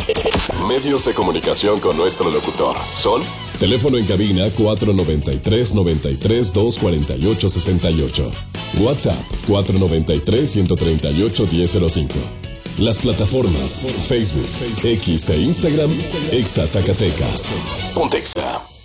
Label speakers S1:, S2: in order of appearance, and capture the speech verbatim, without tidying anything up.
S1: Medios de comunicación con nuestro locutor son: teléfono en cabina cuatro noventa y tres, noventa y tres, doscientos cuarenta y ocho, sesenta y ocho. WhatsApp cuatro noventa y tres, ciento treinta y ocho, diez cero cinco. Las plataformas Facebook, X e Instagram, Exa Zacatecas. Pontexa.